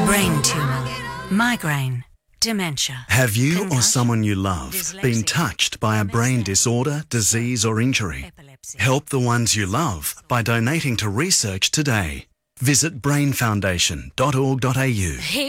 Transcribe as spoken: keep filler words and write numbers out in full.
Brain tumour, migraine, dementia. Have you or concussion, someone you love been dyslexia, touched by a brain disorder, disease or injury? epilepsy. Help the ones you love by donating to research today. Visit brain foundation dot org dot a u.